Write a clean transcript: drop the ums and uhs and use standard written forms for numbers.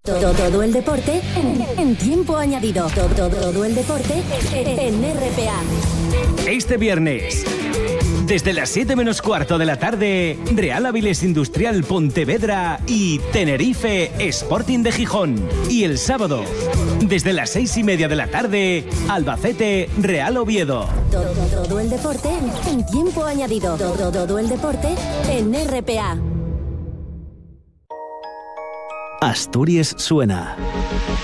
Todo el deporte en tiempo añadido. Todo el deporte en RPA. Este viernes, desde las 7 menos cuarto de la tarde, Real Avilés Industrial Pontevedra y Tenerife Sporting de Gijón. Y el sábado, desde las 6:30 de la tarde, Albacete Real Oviedo. Todo el deporte en tiempo añadido. Todo el deporte en RPA. Asturias suena.